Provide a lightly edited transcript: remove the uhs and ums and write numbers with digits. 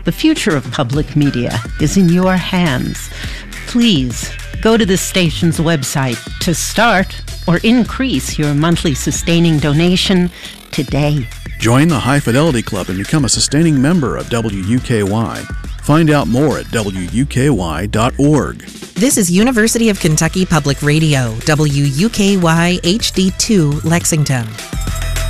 The future of public media is in your hands. Please go to the station's website to start or increase your monthly sustaining donation today. Join the High Fidelity Club and become a sustaining member of WUKY. Find out more at WUKY.org. This is University of Kentucky Public Radio, WUKY HD2 Lexington.